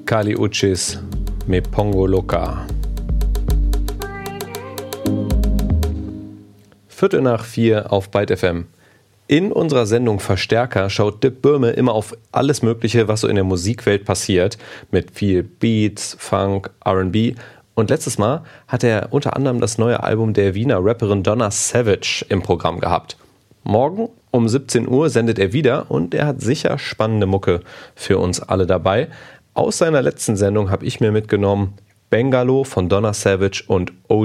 Kali Uchis, Me Pongo Loca. 3:45 auf Byte FM. In unserer Sendung Verstärker schaut Dirk Böhme immer auf alles Mögliche, was so in der Musikwelt passiert, mit viel Beats, Funk, R&B. Und letztes Mal hat er unter anderem das neue Album der Wiener Rapperin Donna Savage im Programm gehabt. Morgen um 17 Uhr sendet er wieder und er hat sicher spannende Mucke für uns alle dabei. Aus seiner letzten Sendung habe ich mir mitgenommen Bengalo von Donna Savage und OG